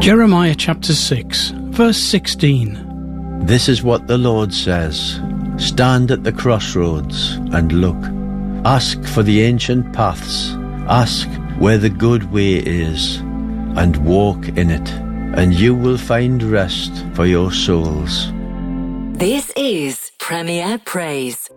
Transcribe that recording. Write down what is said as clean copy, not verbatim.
Jeremiah chapter 6, verse 16. This is what the Lord says. Stand at the crossroads and look. Ask for the ancient paths. Ask where the good way is, and walk in it, and you will find rest for your souls. This is Premier Praise.